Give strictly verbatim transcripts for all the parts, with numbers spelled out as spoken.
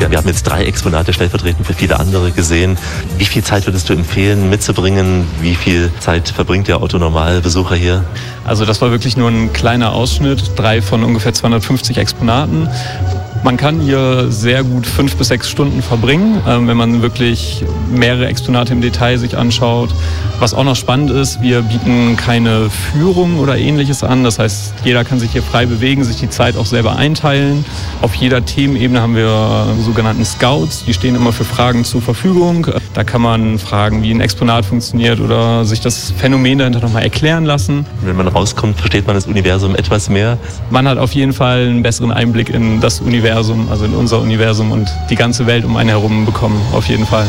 Ja, wir haben jetzt drei Exponate stellvertretend für viele andere gesehen. Wie viel Zeit würdest du empfehlen, mitzubringen? Wie viel Zeit verbringt der Otto-Normalbesucher hier? Also das war wirklich nur ein kleiner Ausschnitt, drei von ungefähr zweihundertfünfzig Exponaten. Man kann hier sehr gut fünf bis sechs Stunden verbringen, wenn man wirklich mehrere Exponate im Detail sich anschaut. Was auch noch spannend ist, wir bieten keine Führung oder Ähnliches an. Das heißt, jeder kann sich hier frei bewegen, sich die Zeit auch selber einteilen. Auf jeder Themenebene haben wir sogenannten Scouts, die stehen immer für Fragen zur Verfügung. Da kann man fragen, wie ein Exponat funktioniert oder sich das Phänomen dahinter nochmal erklären lassen. Wenn man rauskommt, versteht man das Universum etwas mehr. Man hat auf jeden Fall einen besseren Einblick in das Universum. Also in unser Universum und die ganze Welt um einen herum bekommen, auf jeden Fall.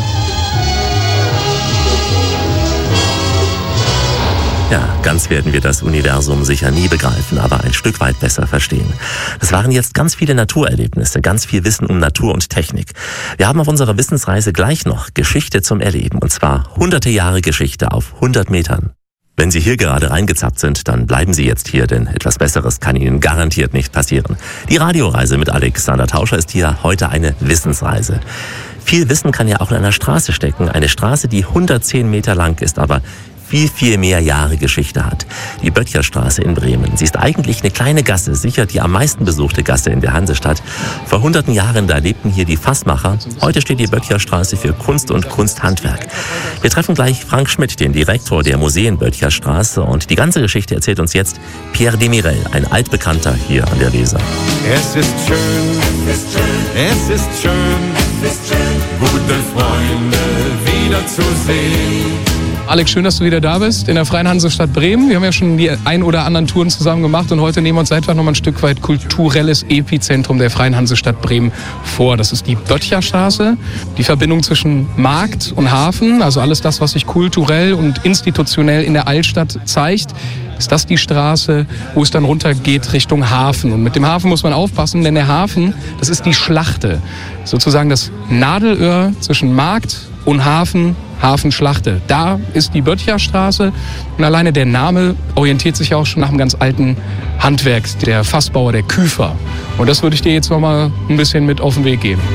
Ja, ganz werden wir das Universum sicher nie begreifen, aber ein Stück weit besser verstehen. Das waren jetzt ganz viele Naturerlebnisse, ganz viel Wissen um Natur und Technik. Wir haben auf unserer Wissensreise gleich noch Geschichte zum Erleben, und zwar hunderte Jahre Geschichte auf hundert Metern. Wenn Sie hier gerade reingezappt sind, dann bleiben Sie jetzt hier, denn etwas Besseres kann Ihnen garantiert nicht passieren. Die Radioreise mit Alexander Tauscher ist hier heute eine Wissensreise. Viel Wissen kann ja auch in einer Straße stecken. Eine Straße, die hundertzehn Meter lang ist, aber viel, viel mehr Jahre Geschichte hat. Die Böttcherstraße in Bremen. Sie ist eigentlich eine kleine Gasse, sicher die am meisten besuchte Gasse in der Hansestadt. Vor hunderten Jahren, da lebten hier die Fassmacher. Heute steht die Böttcherstraße für Kunst und Kunsthandwerk. Wir treffen gleich Frank Schmidt, den Direktor der Museen Böttcherstraße. Und die ganze Geschichte erzählt uns jetzt Pierre Demirel, ein Altbekannter hier an der Weser. Es ist schön, es ist schön, gute Freunde wiederzusehen. Alex, schön, dass du wieder da bist in der Freien Hansestadt Bremen. Wir haben ja schon die ein oder anderen Touren zusammen gemacht und heute nehmen wir uns einfach noch mal ein Stück weit kulturelles Epizentrum der Freien Hansestadt Bremen vor. Das ist die Böttcherstraße, die Verbindung zwischen Markt und Hafen, also alles das, was sich kulturell und institutionell in der Altstadt zeigt. Ist das die Straße, wo es dann runtergeht Richtung Hafen. Und mit dem Hafen muss man aufpassen, denn der Hafen, das ist die Schlachte. Sozusagen das Nadelöhr zwischen Markt und Hafen, Hafenschlachte. Da ist die Böttcherstraße und alleine der Name orientiert sich auch schon nach einem ganz alten Handwerk, der Fassbauer, der Küfer. Und das würde ich dir jetzt noch mal ein bisschen mit auf den Weg geben.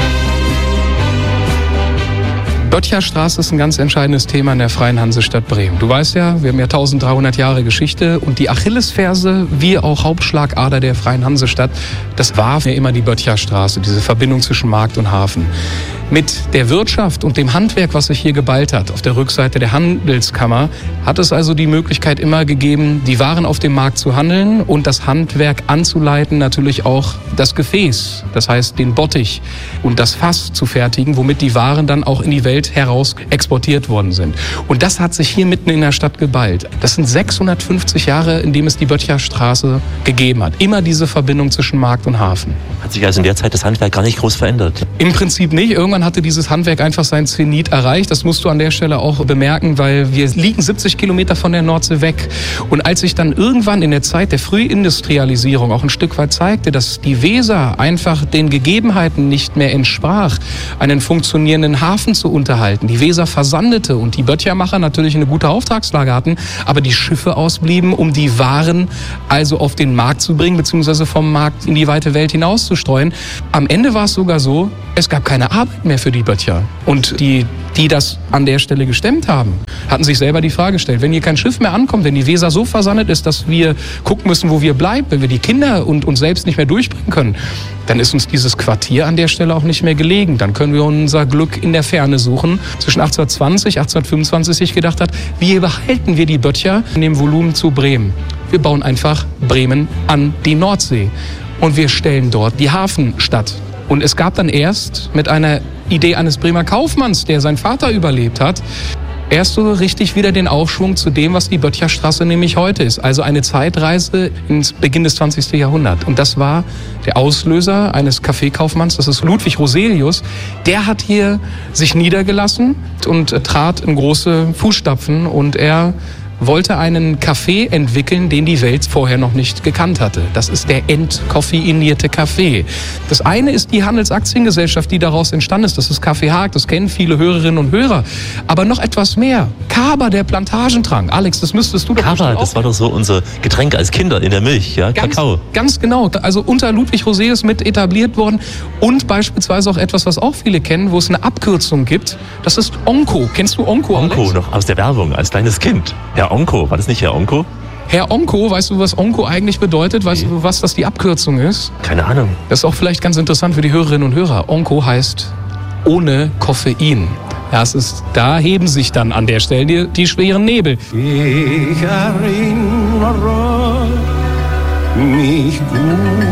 Böttcherstraße ist ein ganz entscheidendes Thema in der Freien Hansestadt Bremen. Du weißt ja, wir haben ja dreizehnhundert Jahre Geschichte und die Achillesferse, wie auch Hauptschlagader der Freien Hansestadt, das war ja immer die Böttcherstraße, diese Verbindung zwischen Markt und Hafen. Mit der Wirtschaft und dem Handwerk, was sich hier geballt hat, auf der Rückseite der Handelskammer, hat es also die Möglichkeit immer gegeben, die Waren auf dem Markt zu handeln und das Handwerk anzuleiten, natürlich auch das Gefäß, das heißt den Bottich und das Fass zu fertigen, womit die Waren dann auch in die Welt heraus exportiert worden sind. Und das hat sich hier mitten in der Stadt geballt. Das sind sechshundertfünfzig Jahre, in dem es die Böttcherstraße gegeben hat. Immer diese Verbindung zwischen Markt und Hafen. Hat sich also in der Zeit das Handwerk gar nicht groß verändert? Im Prinzip nicht. Irgendwann hatte dieses Handwerk einfach sein Zenit erreicht. Das musst du an der Stelle auch bemerken, weil wir liegen siebzig Kilometer von der Nordsee weg. Und als sich dann irgendwann in der Zeit der Frühindustrialisierung auch ein Stück weit zeigte, dass die Weser einfach den Gegebenheiten nicht mehr entsprach, einen funktionierenden Hafen zu unterhalten. Die Weser versandete und die Böttchermacher natürlich eine gute Auftragslage hatten, aber die Schiffe ausblieben, um die Waren also auf den Markt zu bringen, beziehungsweise vom Markt in die weite Welt hinauszustreuen. Am Ende war es sogar so, es gab keine Arbeit mehr für die Böttcher. Und die, die das an der Stelle gestemmt haben, hatten sich selber die Frage gestellt, wenn hier kein Schiff mehr ankommt, wenn die Weser so versandet ist, dass wir gucken müssen, wo wir bleiben, wenn wir die Kinder und uns selbst nicht mehr durchbringen können, dann ist uns dieses Quartier an der Stelle auch nicht mehr gelegen. Dann können wir unser Glück in der Ferne suchen. Zwischen achtzehnhundertzwanzig, achtzehnhundertfünfundzwanzig sich gedacht hat, wie behalten wir die Böttcher in dem Volumen zu Bremen? Wir bauen einfach Bremen an die Nordsee und wir stellen dort die Hafenstadt. Und es gab dann erst mit einer Idee eines Bremer Kaufmanns, der seinen Vater überlebt hat, erst so richtig wieder den Aufschwung zu dem, was die Böttcherstraße nämlich heute ist. Also eine Zeitreise ins Beginn des zwanzigsten Jahrhunderts. Und das war der Auslöser eines Kaffeekaufmanns, das ist Ludwig Roselius. Der hat hier sich niedergelassen und trat in große Fußstapfen und er wollte einen Kaffee entwickeln, den die Welt vorher noch nicht gekannt hatte. Das ist der entkoffeinierte Kaffee. Das eine ist die Handelsaktiengesellschaft, die daraus entstanden ist. Das ist Kaffee Haag, das kennen viele Hörerinnen und Hörer. Aber noch etwas mehr. Kaba, der Plantagentrank. Alex, das müsstest du doch Kaba, das war doch so unser Getränk als Kinder in der Milch, ja, ganz, Kakao. Ganz genau. Also unter Ludwig Roselius mit etabliert worden. Und beispielsweise auch etwas, was auch viele kennen, wo es eine Abkürzung gibt. Das ist Onko. Kennst du Onko, Alex? Onko, noch aus der Werbung, als kleines Kind. Herr Onko, war das nicht Herr Onko? Herr Onko, weißt du, was Onko eigentlich bedeutet? Weißt du, was das die Abkürzung ist? Keine Ahnung. Das ist auch vielleicht ganz interessant für die Hörerinnen und Hörer. Onko heißt ohne Koffein. Ja, es ist, da heben sich dann an der Stelle die, die schweren Nebel. Ich erinnere mich gut.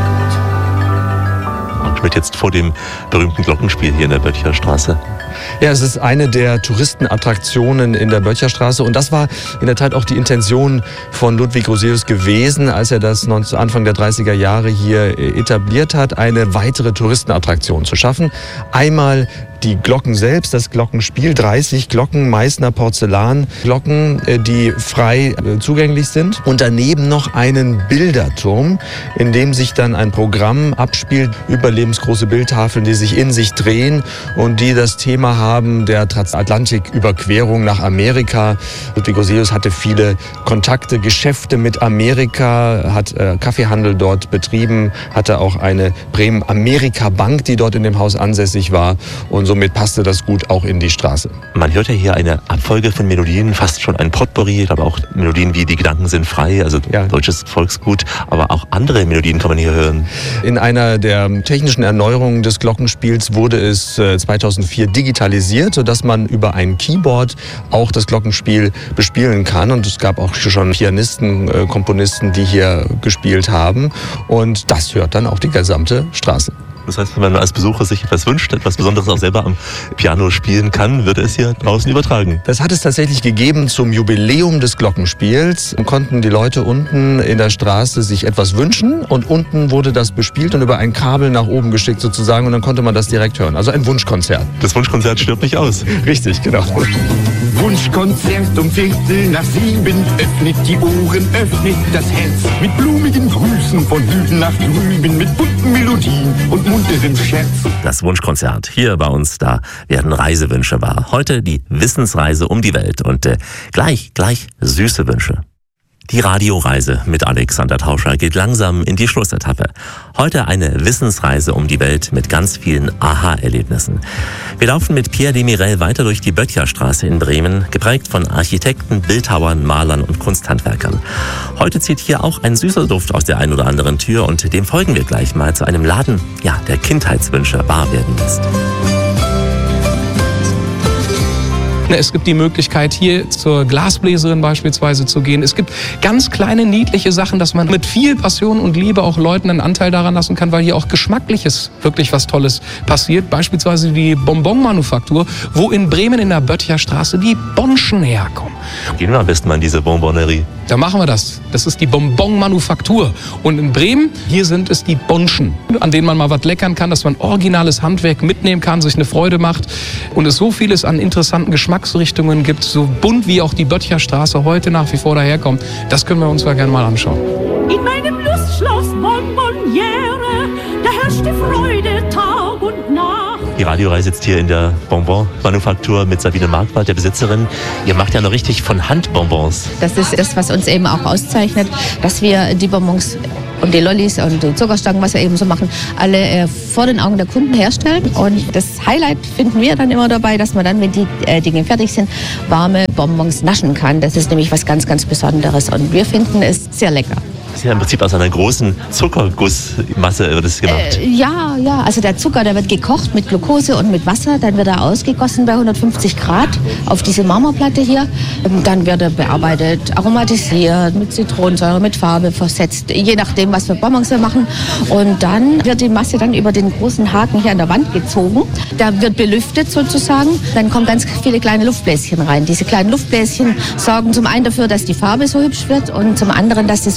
Schmidt jetzt vor dem berühmten Glockenspiel hier in der Böttcherstraße. Ja, es ist eine der Touristenattraktionen in der Böttcherstraße und das war in der Tat auch die Intention von Ludwig Roselius gewesen, als er das Anfang der dreißiger Jahre hier etabliert hat, eine weitere Touristenattraktion zu schaffen. Einmal die Glocken selbst, das Glockenspiel, dreißig Glocken, Meißner Porzellanglocken, die frei zugänglich sind. Und daneben noch einen Bilderturm, in dem sich dann ein Programm abspielt, überlebensgroße Bildtafeln, die sich in sich drehen und die das Thema haben der Transatlantiküberquerung nach Amerika. Ludwig Roselius hatte viele Kontakte, Geschäfte mit Amerika, hat äh, Kaffeehandel dort betrieben, hatte auch eine Bremen-Amerika-Bank, die dort in dem Haus ansässig war. Und somit passte das gut auch in die Straße. Man hört ja hier eine Abfolge von Melodien, fast schon ein Potpourri, aber auch Melodien wie Die Gedanken sind frei, also ja. Deutsches Volksgut, aber auch andere Melodien kann man hier hören. In einer der technischen Erneuerungen des Glockenspiels wurde es zweitausendvier digitalisiert, sodass man über ein Keyboard auch das Glockenspiel bespielen kann. Und es gab auch schon Pianisten, Komponisten, die hier gespielt haben. Und das hört dann auch die gesamte Straße. Das heißt, wenn man als Besucher sich etwas wünscht, etwas Besonderes auch selber am Piano spielen kann, wird es hier draußen übertragen. Das hat es tatsächlich gegeben zum Jubiläum des Glockenspiels. Konnten die Leute unten in der Straße sich etwas wünschen und unten wurde das bespielt und über ein Kabel nach oben geschickt sozusagen und dann konnte man das direkt hören. Also ein Wunschkonzert. Das Wunschkonzert stirbt nicht aus. Richtig, genau. Wunschkonzert um Viertel nach sieben. Öffnet die Ohren, öffnet das Herz. Mit blumigen Grüßen von Süden nach drüben. Mit bunten Melodien und munterem Scherz. Das Wunschkonzert hier bei uns, da werden Reisewünsche wahr. Heute die Wissensreise um die Welt und äh, gleich, gleich süße Wünsche. Die Radioreise mit Alexander Tauscher geht langsam in die Schlussetappe. Heute eine Wissensreise um die Welt mit ganz vielen Aha-Erlebnissen. Wir laufen mit Pierre Demirel weiter durch die Böttcherstraße in Bremen, geprägt von Architekten, Bildhauern, Malern und Kunsthandwerkern. Heute zieht hier auch ein süßer Duft aus der ein oder anderen Tür und dem folgen wir gleich mal zu einem Laden, ja, der Kindheitswünsche wahr werden lässt. Es gibt die Möglichkeit, hier zur Glasbläserin beispielsweise zu gehen. Es gibt ganz kleine, niedliche Sachen, dass man mit viel Passion und Liebe auch Leuten einen Anteil daran lassen kann, weil hier auch Geschmackliches wirklich was Tolles passiert. Beispielsweise die Bonbon-Manufaktur, wo in Bremen in der Böttcherstraße die Bonschen herkommen. Gehen wir am besten mal in diese Bonbonnerie. Da machen wir das. Das ist die Bonbon-Manufaktur. Und in Bremen, hier sind es die Bonschen, an denen man mal was leckern kann, dass man originales Handwerk mitnehmen kann, sich eine Freude macht und es so vieles an interessanten Geschmacksrichtungen gibt, so bunt wie auch die Böttcherstraße heute nach wie vor daherkommt. Das können wir uns ja gerne mal anschauen. In meinem Lustschloss Bonbonniere, da herrscht die Freude Tag und Nacht. Die Radioreise sitzt hier in der Bonbon-Manufaktur mit Sabine Markwald, der Besitzerin. Ihr macht ja noch richtig von Hand Bonbons. Das ist das, was uns eben auch auszeichnet, dass wir die Bonbons und die Lollis und die Zuckerstangen, was wir eben so machen, alle äh, vor den Augen der Kunden herstellen. Und das Highlight finden wir dann immer dabei, dass man dann, wenn die äh, Dinge fertig sind, warme Bonbons naschen kann. Das ist nämlich was ganz, ganz Besonderes und wir finden es sehr lecker. Das ist ja im Prinzip aus einer großen Zuckergussmasse wird das gemacht. Äh, ja, ja, also der Zucker, der wird gekocht mit Glucose und mit Wasser, dann wird er ausgegossen bei hundertfünfzig Grad auf diese Marmorplatte hier. Und dann wird er bearbeitet, aromatisiert, mit Zitronensäure, mit Farbe versetzt, je nachdem, was für Bonbons wir machen. Und dann wird die Masse dann über den großen Haken hier an der Wand gezogen. Da wird belüftet sozusagen. Dann kommen ganz viele kleine Luftbläschen rein. Diese kleinen Luftbläschen sorgen zum einen dafür, dass die Farbe so hübsch wird und zum anderen, dass sie so ein Crunch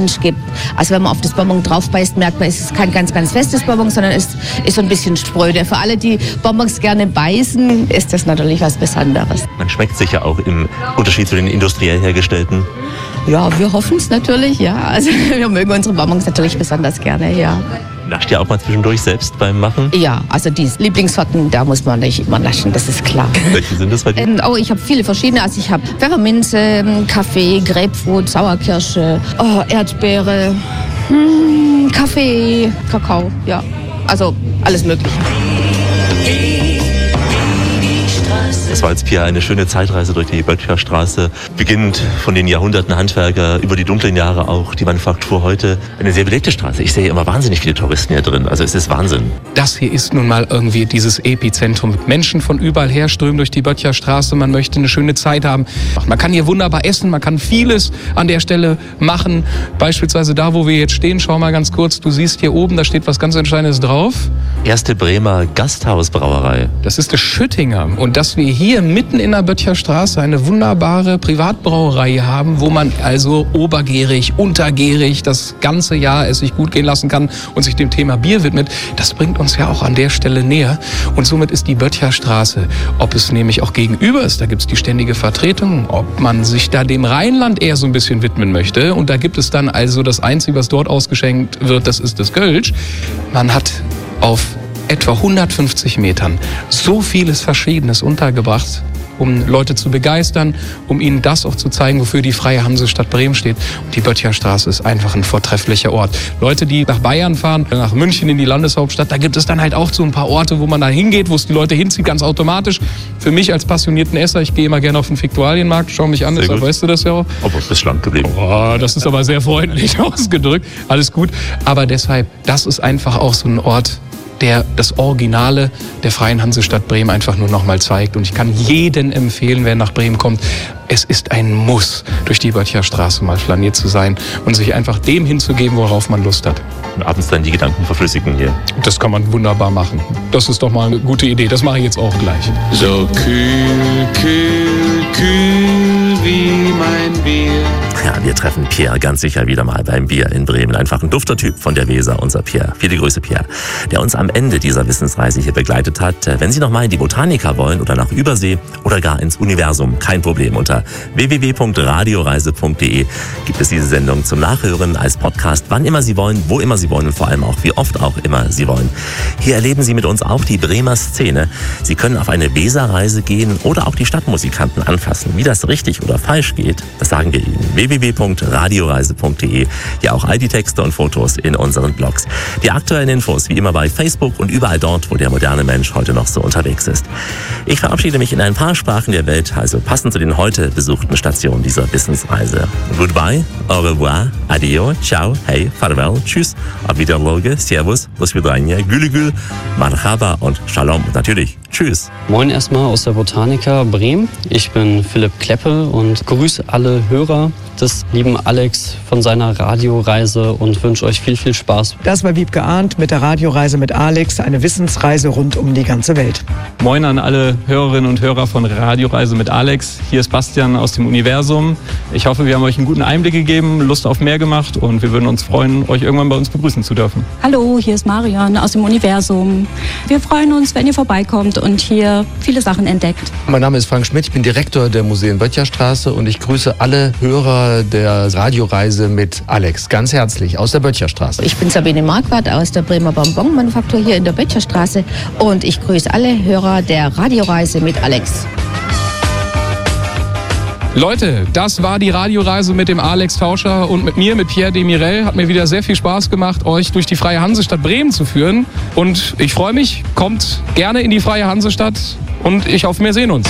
Crunch gibt. Also wenn man auf das Bonbon drauf beißt, merkt man, es ist kein ganz, ganz festes Bonbon, sondern es ist so ein bisschen spröde. Für alle, die Bonbons gerne beißen, ist das natürlich was Besonderes. Man schmeckt sich ja auch im Unterschied zu den industriell hergestellten. Ja, wir hoffen es natürlich, ja. Also wir mögen unsere Bonbons natürlich besonders gerne, ja. Nascht ihr auch mal zwischendurch selbst beim Machen? Ja, also die Lieblingssorten, da muss man nicht immer naschen, das ist klar. Welche sind das bei dir? Ähm, oh, ich habe viele verschiedene. Also ich habe Pfefferminze, Kaffee, Grapefruit, Sauerkirsche, oh, Erdbeere, hm, Kaffee, Kakao, ja. Also alles Mögliche. Das war jetzt, Pia, eine schöne Zeitreise durch die Böttcherstraße. Beginnend von den Jahrhunderten Handwerker, über die dunklen Jahre auch, die Manufaktur heute. Eine sehr belebte Straße. Ich sehe immer wahnsinnig viele Touristen hier drin. Also es ist Wahnsinn. Das hier ist nun mal irgendwie dieses Epizentrum. Menschen von überall her strömen durch die Böttcherstraße. Man möchte eine schöne Zeit haben. Man kann hier wunderbar essen. Man kann vieles an der Stelle machen. Beispielsweise da, wo wir jetzt stehen. Schau mal ganz kurz. Du siehst hier oben, da steht was ganz Entscheidendes drauf. Erste Bremer Gasthausbrauerei. Das ist der Schüttinger. Und dass wir hier mitten in der Böttcherstraße eine wunderbare Privatbrauerei haben, wo man also obergärig, untergärig das ganze Jahr es sich gut gehen lassen kann und sich dem Thema Bier widmet, das bringt uns ja auch an der Stelle näher. Und somit ist die Böttcherstraße, ob es nämlich auch gegenüber ist, da gibt es die ständige Vertretung, ob man sich da dem Rheinland eher so ein bisschen widmen möchte. Und da gibt es dann also das Einzige, was dort ausgeschenkt wird, das ist das Kölsch. Man hat auf etwa hundertfünfzig Metern so vieles Verschiedenes untergebracht, um Leute zu begeistern, um ihnen das auch zu zeigen, wofür die Freie Hansestadt Bremen steht. Und die Böttcherstraße ist einfach ein vortrefflicher Ort. Leute, die nach Bayern fahren, nach München in die Landeshauptstadt, da gibt es dann halt auch so ein paar Orte, wo man da hingeht, wo es die Leute hinzieht, ganz automatisch. Für mich als passionierten Esser, ich gehe immer gerne auf den Viktualienmarkt, schau mich an, deshalb weißt du das ja auch. Aber es ist schlank geblieben. Oh, das ist aber sehr freundlich ausgedrückt. Alles gut. Aber deshalb, das ist einfach auch so ein Ort, der das Originale der Freien Hansestadt Bremen einfach nur noch mal zeigt. Und ich kann jeden empfehlen, wer nach Bremen kommt, es ist ein Muss, durch die Böttcherstraße mal flaniert zu sein und sich einfach dem hinzugeben, worauf man Lust hat. Und abends dann die Gedanken verflüssigen hier. Das kann man wunderbar machen. Das ist doch mal eine gute Idee. Das mache ich jetzt auch gleich. So kühl, kühl, kühl wie mein Bier. Ja, wir treffen Pierre ganz sicher wieder mal beim Bier in Bremen. Einfach ein dufter Typ von der Weser, unser Pierre. Viele Grüße, Pierre, der uns am Ende dieser Wissensreise hier begleitet hat. Wenn Sie noch mal in die Botanica wollen oder nach Übersee oder gar ins Universum, kein Problem. Unter w w w punkt radioreise punkt d e gibt es diese Sendung zum Nachhören als Podcast, wann immer Sie wollen, wo immer Sie wollen und vor allem auch, wie oft auch immer Sie wollen. Hier erleben Sie mit uns auch die Bremer Szene. Sie können auf eine Weserreise gehen oder auch die Stadtmusikanten anfassen. Wie das richtig oder falsch geht, das sagen wir Ihnen. w w w punkt radioreise punkt d e. Ja, auch all die Texte und Fotos in unseren Blogs. Die aktuellen Infos wie immer bei Facebook und überall dort, wo der moderne Mensch heute noch so unterwegs ist. Ich verabschiede mich in ein paar Sprachen der Welt, also passend zu den heute besuchten Stationen dieser Wissensreise. Goodbye, au revoir, adio, ciao, hey, farewell, tschüss, auf Wiederloge, servus, bis vidania, gülügül, marhaba und shalom. Und natürlich, tschüss. Moin erstmal aus der Botanica Bremen. Ich bin Philipp Kleppe und grüße alle Hörer des lieben Alex von seiner Radioreise und wünsche euch viel, viel Spaß. Das war Wiebke Arndt mit der Radioreise mit Alex, eine Wissensreise rund um die ganze Welt. Moin an alle Hörerinnen und Hörer von Radioreise mit Alex. Hier ist Bastian aus dem Universum. Ich hoffe, wir haben euch einen guten Einblick gegeben, Lust auf mehr gemacht und wir würden uns freuen, euch irgendwann bei uns begrüßen zu dürfen. Hallo, hier ist Marion aus dem Universum. Wir freuen uns, wenn ihr vorbeikommt und hier viele Sachen entdeckt. Mein Name ist Frank Schmidt, ich bin Direktor der Museen Böttcherstraße und ich grüße alle Hörer der Radioreise mit Alex ganz herzlich aus der Böttcherstraße. Ich bin Sabine Marquardt aus der Bremer Bonbon-Manufaktur hier in der Böttcherstraße und ich grüße alle Hörer der Radioreise mit Alex. Leute, das war die Radioreise mit dem Alex Tauscher und mit mir, mit Pierre Demirel. Hat mir wieder sehr viel Spaß gemacht, euch durch die Freie Hansestadt Bremen zu führen. Und ich freue mich, kommt gerne in die Freie Hansestadt und ich hoffe, wir sehen uns.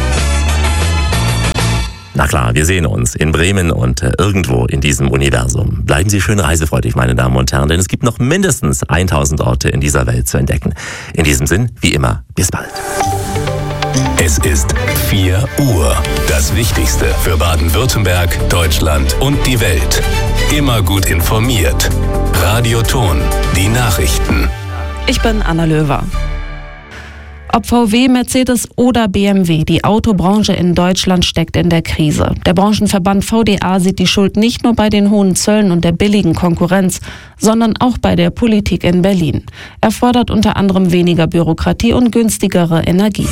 Na klar, wir sehen uns in Bremen und äh, irgendwo in diesem Universum. Bleiben Sie schön reisefreudig, meine Damen und Herren, denn es gibt noch mindestens tausend Orte in dieser Welt zu entdecken. In diesem Sinn, wie immer, bis bald. Es ist vier Uhr. Das Wichtigste für Baden-Württemberg, Deutschland und die Welt. Immer gut informiert. Radio Ton, die Nachrichten. Ich bin Anna Löwer. Ob V W, Mercedes oder B M W, die Autobranche in Deutschland steckt in der Krise. Der Branchenverband V D A sieht die Schuld nicht nur bei den hohen Zöllen und der billigen Konkurrenz, sondern auch bei der Politik in Berlin. Er fordert unter anderem weniger Bürokratie und günstigere Energie.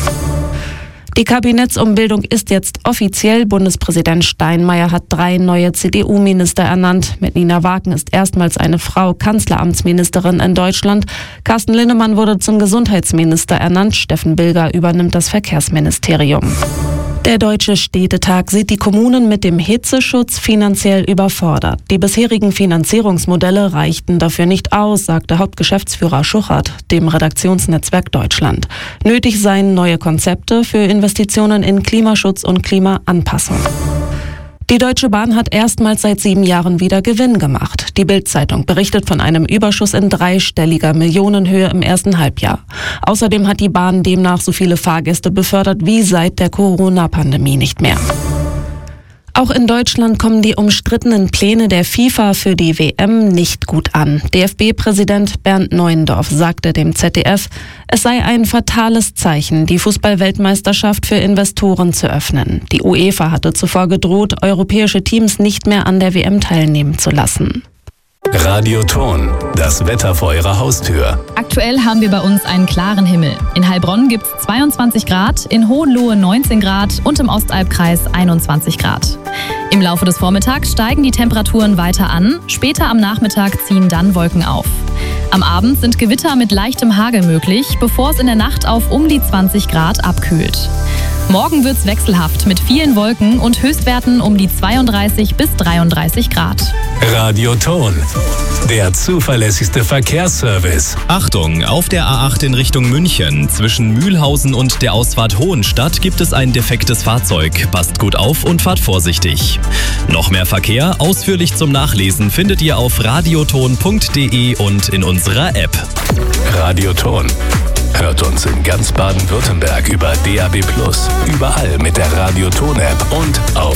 Die Kabinettsumbildung ist jetzt offiziell. Bundespräsident Steinmeier hat drei neue C D U-Minister ernannt. Mit Nina Wagen ist erstmals eine Frau Kanzleramtsministerin in Deutschland. Carsten Linnemann wurde zum Gesundheitsminister ernannt. Steffen Bilger übernimmt das Verkehrsministerium. Der Deutsche Städtetag sieht die Kommunen mit dem Hitzeschutz finanziell überfordert. Die bisherigen Finanzierungsmodelle reichten dafür nicht aus, sagte Hauptgeschäftsführer Schuchert dem Redaktionsnetzwerk Deutschland. Nötig seien neue Konzepte für Investitionen in Klimaschutz und Klimaanpassung. Die Deutsche Bahn hat erstmals seit sieben Jahren wieder Gewinn gemacht. Die Bild-Zeitung berichtet von einem Überschuss in dreistelliger Millionenhöhe im ersten Halbjahr. Außerdem hat die Bahn demnach so viele Fahrgäste befördert wie seit der Corona-Pandemie nicht mehr. Auch in Deutschland kommen die umstrittenen Pläne der FIFA für die W M nicht gut an. D F B-Präsident Bernd Neuendorf sagte dem Z D F, es sei ein fatales Zeichen, die Fußball-Weltmeisterschaft für Investoren zu öffnen. Die UEFA hatte zuvor gedroht, europäische Teams nicht mehr an der W M teilnehmen zu lassen. Radioton, das Wetter vor Ihrer Haustür. Aktuell haben wir bei uns einen klaren Himmel. In Heilbronn gibt es zweiundzwanzig Grad, in Hohenlohe neunzehn Grad und im Ostalbkreis einundzwanzig Grad. Im Laufe des Vormittags steigen die Temperaturen weiter an, später am Nachmittag ziehen dann Wolken auf. Am Abend sind Gewitter mit leichtem Hagel möglich, bevor es in der Nacht auf um die zwanzig Grad abkühlt. Morgen wird's wechselhaft mit vielen Wolken und Höchstwerten um die zweiunddreißig bis dreiunddreißig Grad. Radioton, der zuverlässigste Verkehrsservice. Achtung, auf der A acht in Richtung München zwischen Mühlhausen und der Ausfahrt Hohenstadt gibt es ein defektes Fahrzeug. Passt gut auf und fahrt vorsichtig. Noch mehr Verkehr, ausführlich zum Nachlesen, findet ihr auf radioton punkt de und in unserer App. Radioton. Hört uns in ganz Baden-Württemberg über D A B plus, überall mit der Radioton-App und auf